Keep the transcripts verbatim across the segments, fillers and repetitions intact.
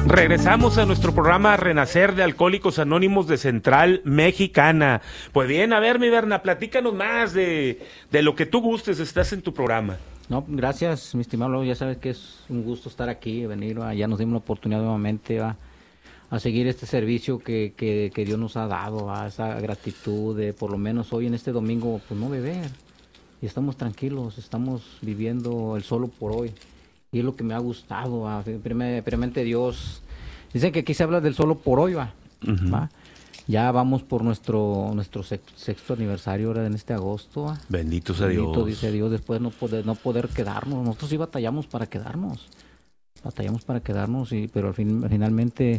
Regresamos a nuestro programa Renacer de Alcohólicos Anónimos de Central Mexicana. Pues bien, a ver, mi Berna, platícanos más de, de lo que tú gustes, estás en tu programa. No, gracias, mi estimado, ya sabes que es un gusto estar aquí, venir, ¿va? Ya nos dimos la oportunidad nuevamente, ¿va? A seguir este servicio que, que, que Dios nos ha dado, ¿va? Esa gratitud de por lo menos hoy en este domingo, pues no beber, y estamos tranquilos, estamos viviendo el solo por hoy. Y es lo que me ha gustado, ¿va? Primeramente Dios, dicen que aquí se habla del solo por hoy, ¿va? Uh-huh. ¿Va? Ya vamos por nuestro nuestro sexto aniversario ahora en este agosto, ¿va? Bendito sea Dios. Bendito dice Dios, después no poder, no poder quedarnos, nosotros sí batallamos para quedarnos, batallamos para quedarnos, y, pero al fin, finalmente,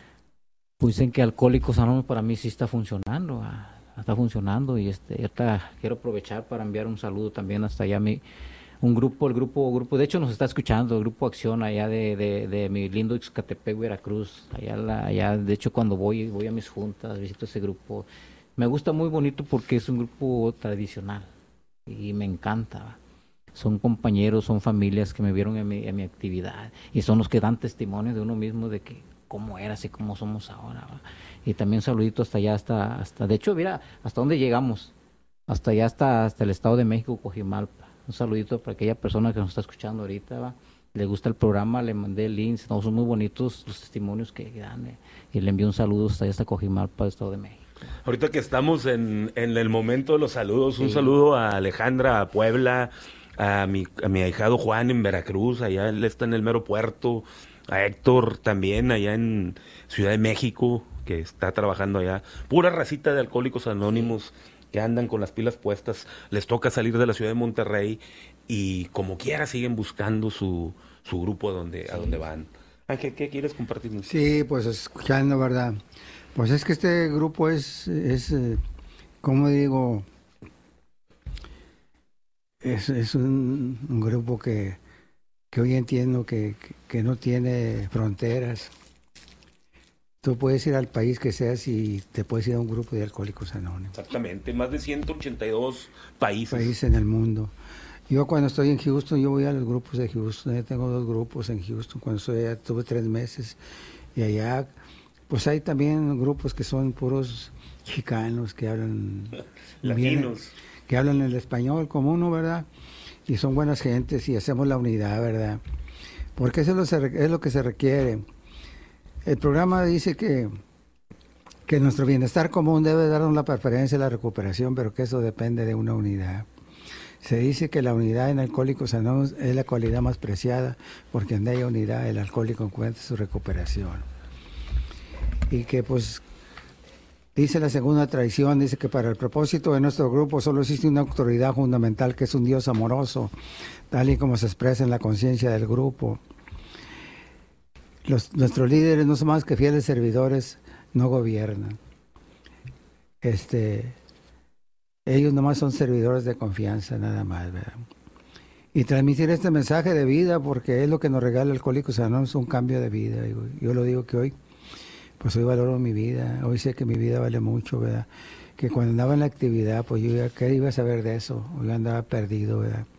pues dicen que Alcohólicos Anónimos para mí sí está funcionando, ¿va? Está funcionando, y este, ahorita quiero aprovechar para enviar un saludo también hasta allá a mi un grupo, el grupo, grupo, de hecho nos está escuchando, el Grupo Acción allá de, de, de mi lindo Ixcatepec, Veracruz, allá, la, allá, de hecho cuando voy, voy a mis juntas, visito ese grupo, me gusta muy bonito porque es un grupo tradicional y me encanta, son compañeros, son familias que me vieron en mi, en mi actividad y son los que dan testimonio de uno mismo de que cómo eras y cómo somos ahora, ¿va? Y también un saludito hasta allá, hasta, hasta, de hecho mira, hasta dónde llegamos, hasta allá, hasta, hasta el Estado de México, Coajimalpa. Un saludito para aquella persona que nos está escuchando ahorita, ¿va? Le gusta el programa, le mandé el link, no, son muy bonitos los testimonios que dan, eh, y le envío un saludo hasta allá, hasta Coajimalpa, Estado de México. Ahorita que estamos en, en el momento de los saludos, sí. Un saludo a Alejandra, a Puebla, a mi, a mi ahijado Juan en Veracruz, allá él está en el mero puerto, a Héctor también allá en Ciudad de México, que está trabajando allá, pura racita de Alcohólicos Anónimos, sí, que andan con las pilas puestas, les toca salir de la ciudad de Monterrey y como quiera siguen buscando su, su grupo a donde, sí. a donde van. Ángel, ¿qué quieres compartirnos? Sí, pues escuchando, ¿verdad? Pues es que este grupo es, es eh, ¿cómo digo? Es, es un, un grupo que, que hoy entiendo que, que, que no tiene fronteras. Tú puedes ir al país que seas y te puedes ir a un grupo de Alcohólicos Anónimos. Exactamente, más de ciento ochenta y dos países. Países en el mundo. Yo cuando estoy en Houston, yo voy a los grupos de Houston. Yo tengo dos grupos en Houston. Cuando estoy allá, tuve tres meses. Y allá, pues hay también grupos que son puros chicanos, que hablan... Latinos. Bien, que hablan el español como uno, ¿verdad? Y son buenas gentes y hacemos la unidad, ¿verdad? Porque eso es lo, es lo que se requiere. El programa dice que, que nuestro bienestar común debe darnos la preferencia a la recuperación, pero que eso depende de una unidad. Se dice que la unidad en Alcohólicos Anónimos es la cualidad más preciada, porque donde hay unidad el alcohólico encuentra su recuperación. Y que pues, dice la segunda tradición, dice que para el propósito de nuestro grupo solo existe una autoridad fundamental, que es un Dios amoroso, tal y como se expresa en la conciencia del grupo. Los, nuestros líderes no son más que fieles servidores, no gobiernan. Este, ellos nomás son servidores de confianza, nada más, ¿verdad? Y transmitir este mensaje de vida, porque es lo que nos regala Alcohólicos Anónimos, un cambio de vida. Yo, yo lo digo que hoy, pues hoy valoro mi vida, hoy sé que mi vida vale mucho, ¿verdad? Que cuando andaba en la actividad, pues yo ya, ¿qué iba a saber de eso? Yo andaba perdido, ¿verdad?